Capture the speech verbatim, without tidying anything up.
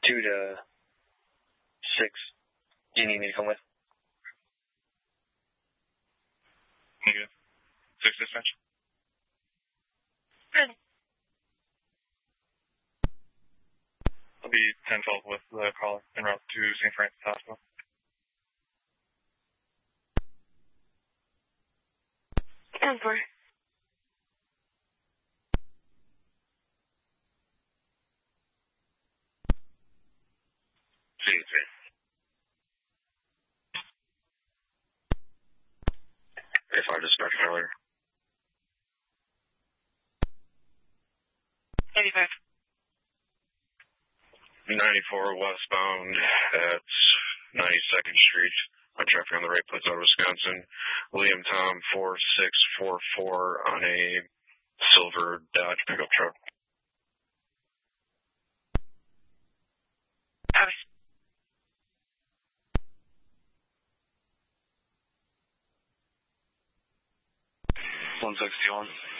two to six. Do you need me to come with? Negative. Six dispatch. Good. I'll be ten twelve with the caller en route to Saint Francis Hospital. ten four. C T. If I dispatch earlier. eighty-five. ninety-four westbound at ninety-second Street. On traffic on the right place out of Wisconsin. William Tom four six four four on a silver Dodge pickup truck. Out. one sixty-one.